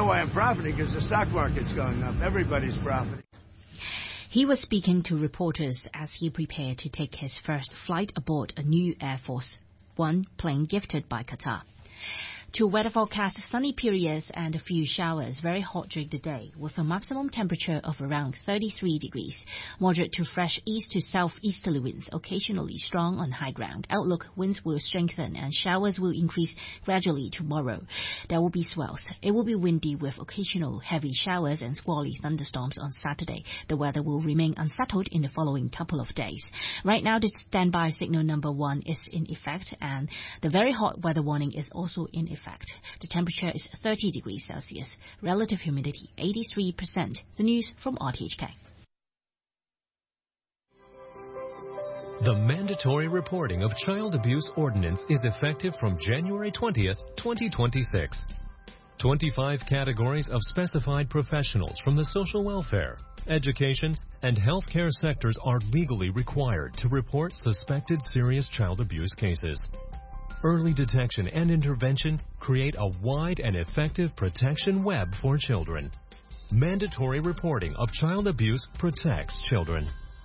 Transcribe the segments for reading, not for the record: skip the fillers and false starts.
why I'm profiting, because the stock market's going up. Everybody's profiting. He was speaking to reporters as he prepared to take his first flight aboard a new Air Force One plane gifted by Qatar. To weather forecast, sunny periods and a few showers, very hot during the day, with a maximum temperature of around 33 degrees. Moderate to fresh east to southeasterly winds, occasionally strong on high ground. Outlook, winds will strengthen and showers will increase gradually tomorrow. There will be swells. It will be windy with occasional heavy showers and squally thunderstorms on Saturday. The weather will remain unsettled in the following couple of days. Right now, the standby signal number 1 is in effect, and the very hot weather warning is also in effect. The temperature is 30 degrees Celsius. Relative humidity 83%. The news from RTHK. The mandatory reporting of child abuse ordinance is effective from January 20th, 2026. 25 categories of specified professionals from the social welfare, education, and healthcare sectors are legally required to report suspected serious child abuse cases. Early detection and intervention create a wide and effective protection web for children. Mandatory reporting of child abuse protects children.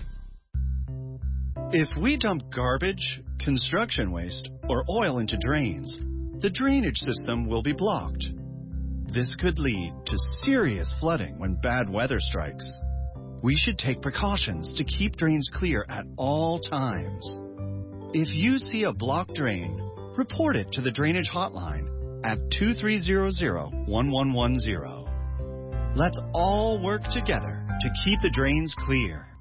If we dump garbage, construction waste, or oil into drains, the drainage system will be blocked. This could lead to serious flooding when bad weather strikes. We should take precautions to keep drains clear at all times. If you see a blocked drain, report it to the drainage hotline at 2300-1110. Let's all work together to keep the drains clear.